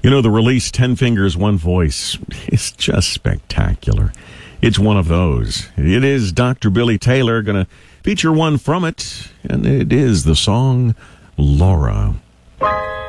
You know, the release 10 Fingers, One Voice is just spectacular. It's one of those. It is Dr. Billy Taylor going to feature one from it, and it is the song Laura.